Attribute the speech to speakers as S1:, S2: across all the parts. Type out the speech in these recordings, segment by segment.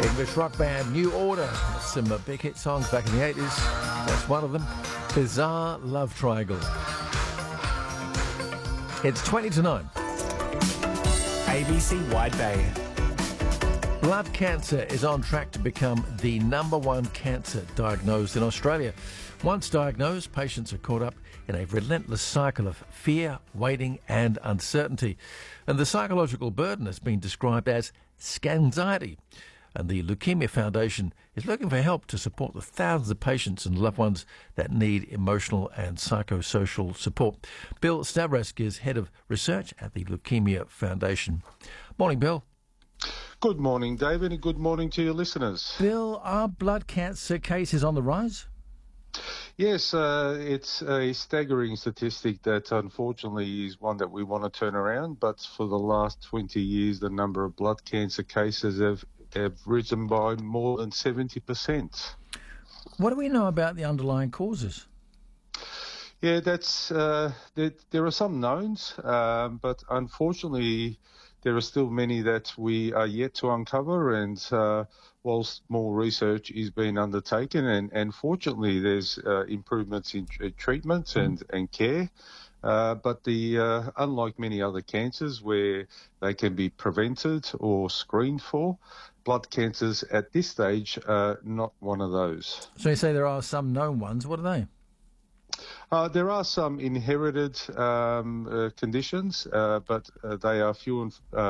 S1: English rock band New Order. Some big hit songs back in the 80s. That's one of them. Bizarre Love Triangle. It's 20 to 9.
S2: ABC Wide Bay.
S1: Blood cancer is on track to become the number one cancer diagnosed in Australia. Once diagnosed, patients are caught up in a relentless cycle of fear, waiting and uncertainty. And the psychological burden has been described as scanxiety. And the Leukemia Foundation is looking for help to support the thousands of patients and loved ones that need emotional and psychosocial support. Bill Stavresk is Head of Research at the Leukemia Foundation. Morning, Bill.
S3: Good morning, David, and good morning to your listeners.
S1: Bill, are blood cancer cases on the rise?
S3: Yes, it's a staggering statistic that unfortunately is one that we want to turn around, but for the last 20 years the number of blood cancer cases have risen by more than 70%.
S1: What do we know about the underlying causes?
S3: Yeah, there are some knowns, but unfortunately there are still many that we are yet to uncover, and whilst more research is being undertaken, and fortunately there's improvements in treatment and care, but unlike many other cancers where they can be prevented or screened for, blood cancers at this stage are not one of those.
S1: So you say there are some known ones. What are they?
S3: There are some inherited conditions, but they are few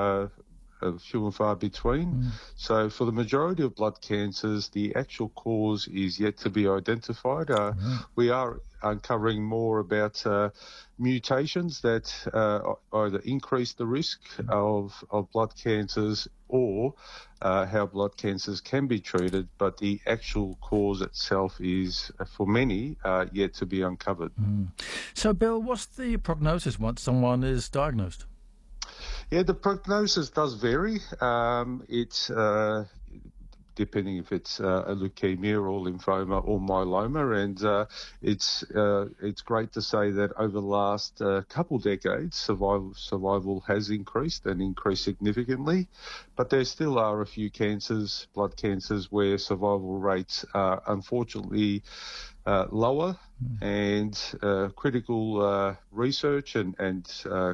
S3: and far between. So for the majority of blood cancers, the actual cause is yet to be identified. We are uncovering more about mutations that either increase the risk of blood cancers or how blood cancers can be treated, but the actual cause itself is, for many, yet to be uncovered.
S1: So, Bill, what's the prognosis once someone is diagnosed?
S3: Yeah, the prognosis does vary. It's depending if it's a leukemia or lymphoma or myeloma, and it's great to say that over the last couple decades, survival has increased and increased significantly, but there still are a few cancers, blood cancers, where survival rates are unfortunately lower, and critical research and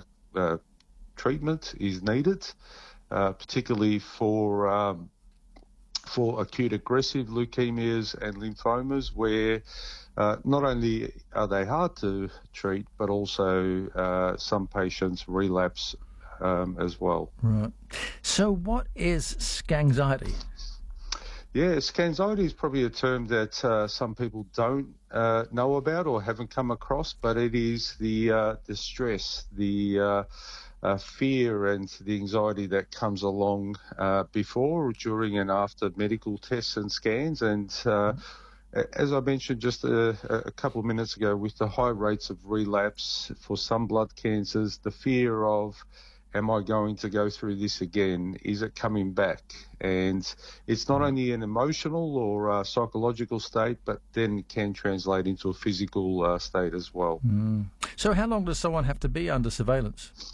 S3: treatment is needed, particularly for acute aggressive leukemias and lymphomas, where not only are they hard to treat, but also some patients relapse as well.
S1: Right. So what is scanxiety?
S3: Yeah, scanxiety is probably a term that some people don't know about or haven't come across, but it is the stress, the fear and the anxiety that comes along before, during and after medical tests and scans. And as I mentioned just a couple of minutes ago, with the high rates of relapse for some blood cancers, the fear of, am I going to go through this again? Is it coming back? And it's not only an emotional or psychological state, but then can translate into a physical state as well.
S1: So how long does someone have to be under surveillance?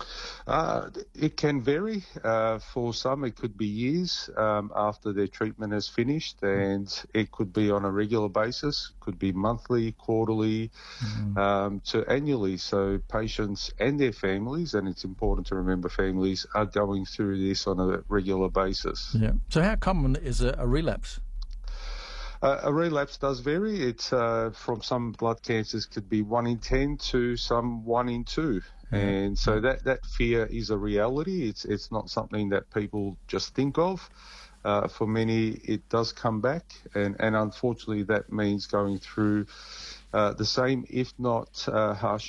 S3: It can vary. For some, it could be years after their treatment is finished, and it could be on a regular basis, could be monthly, quarterly, to annually. So patients and their families, and it's important to remember families, are going through this on a regular basis.
S1: Yeah. So how common is a relapse?
S3: A relapse does vary. It's from some blood cancers could be 1 in 10 to some 1 in 2. And so that fear is a reality. It's not something that people just think of. For many, it does come back, and unfortunately that means going through the same, if not